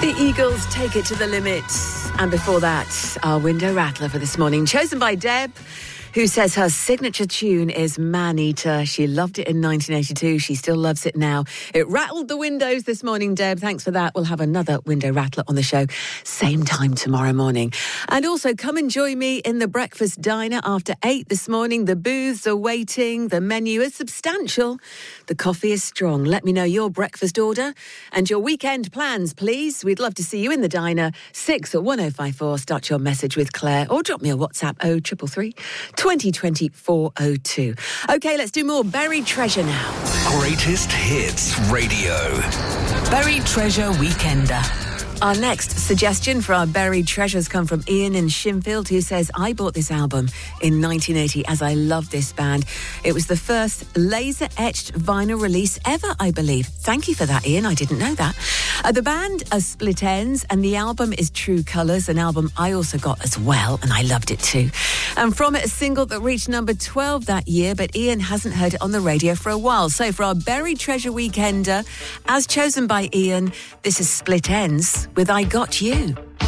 The Eagles take it to the limit. And before that, our window rattler for this morning, chosen by Deb, who says her signature tune is Man Eater. She loved it in 1982. She still loves it now. It rattled the windows this morning, Deb. Thanks for that. We'll have another window rattler on the show same time tomorrow morning. And also come and join me in the breakfast diner after 8 this morning. The booths are waiting. The menu is substantial. The coffee is strong. Let me know your breakfast order and your weekend plans, please. We'd love to see you in the diner. 6 or 1054. Start your message with Claire or drop me a WhatsApp 0333 2020 402. OK, let's do more Buried Treasure now. Greatest Hits Radio. Buried Treasure Weekender. Our next suggestion for our buried treasures come from Ian in Shinfield, who says, I bought this album in 1980 as I love this band. It was the first laser-etched vinyl release ever, I believe. Thank you for that, Ian. I didn't know that. The band are Split Enz, and the album is True Colours, an album I also got as well, and I loved it too. And from it, a single that reached number 12 that year, but Ian hasn't heard it on the radio for a while. So for our buried treasure weekender, as chosen by Ian, this is Split Enz with I Got You.